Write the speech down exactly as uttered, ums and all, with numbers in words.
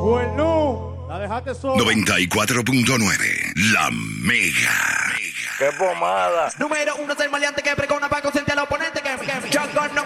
Bueno, la dejaste sola. noventa y cuatro punto nueve, La Mega. ¡Qué pomada! Número uno es el maleante que pregona para consciente al oponente que, que yo conozco.